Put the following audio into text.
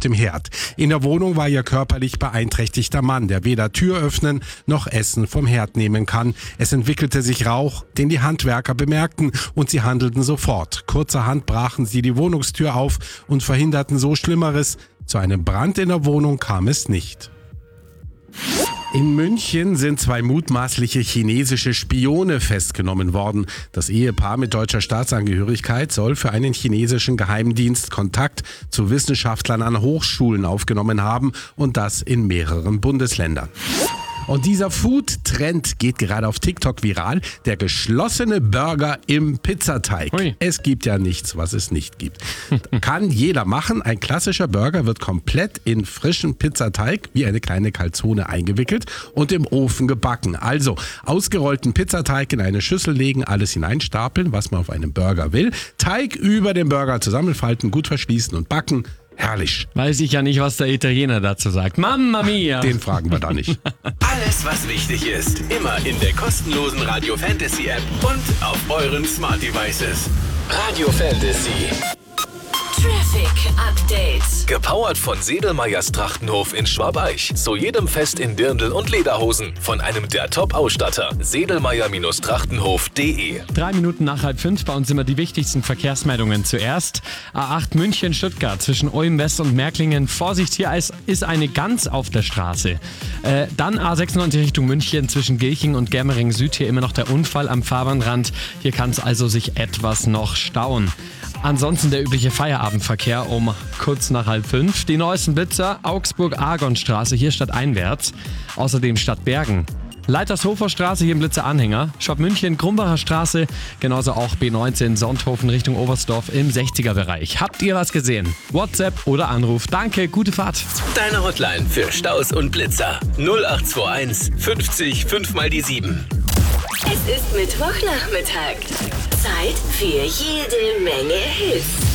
dem Herd. In der Wohnung war ihr körperlich beeinträchtigter Mann, der weder Tür öffnen noch Essen vom Herd nehmen kann. Es entwickelte sich Rauch, den die Handwerker bemerkten, und sie handelten sofort. Kurzerhand brachen sie die Wohnungstür auf und verhinderten so Schlimmeres. Zu einem Brand in der Wohnung kam es nicht. In München sind 2 mutmaßliche chinesische Spione festgenommen worden. Das Ehepaar mit deutscher Staatsangehörigkeit soll für einen chinesischen Geheimdienst Kontakt zu Wissenschaftlern an Hochschulen aufgenommen haben, und das in mehreren Bundesländern. Und dieser Food-Trend geht gerade auf TikTok viral. Der geschlossene Burger im Pizzateig. Ui. Es gibt ja nichts, was es nicht gibt. Kann jeder machen. Ein klassischer Burger wird komplett in frischen Pizzateig wie eine kleine Calzone eingewickelt und im Ofen gebacken. Also ausgerollten Pizzateig in eine Schüssel legen, alles hineinstapeln, was man auf einem Burger will. Teig über den Burger zusammenfalten, gut verschließen und backen. Herrlich. Weiß ich ja nicht, was der Italiener dazu sagt. Mamma mia! Den fragen wir da nicht. Alles, was wichtig ist, immer in der kostenlosen Radio Fantasy App und auf euren Smart Devices. Radio Fantasy. Traffic Update. Gepowert von Sedelmeyers Trachtenhof in Schwabeich. Zu jedem Fest in Dirndl und Lederhosen. Von einem der Top-Ausstatter. Sedelmeyer-Trachtenhof.de. 3 Minuten nach 4:30 bei uns immer die wichtigsten Verkehrsmeldungen. Zuerst A8 München-Stuttgart zwischen Ulm West und Märklingen. Vorsicht, hier ist eine Gans auf der Straße. Dann A96 Richtung München zwischen Gilching und Germering Süd. Hier immer noch der Unfall am Fahrbahnrand. Hier kann es also sich etwas noch stauen. Ansonsten der übliche Feierabendverkehr um kurz nach 4:30. Die neuesten Blitzer, Augsburg-Argonstraße, hier stadteinwärts. Außerdem Stadtbergen. Leitershofer Straße, hier im Blitzer-Anhänger. Shop München, Krumbacher Straße, genauso auch B19 Sonthofen Richtung Oberstdorf im 60er-Bereich. Habt ihr was gesehen? WhatsApp oder Anruf. Danke, gute Fahrt. Deine Hotline für Staus und Blitzer. 0821 50 5 mal die 7. Es ist Mittwochnachmittag. Zeit für jede Menge Hits.